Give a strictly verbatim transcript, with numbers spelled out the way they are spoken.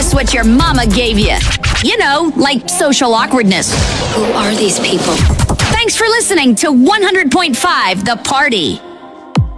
just what your mama gave you. You know, like social awkwardness. Who are these people? Thanks for listening to one hundred point five The Party.